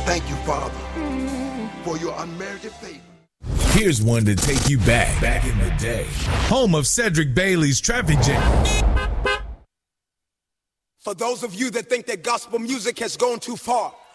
Thank you, Father, for your unmerited favor. Here's one to take you back in the day. Home of Cedric Bailey's Traffic Jam. For those of you that think that gospel music has gone too far,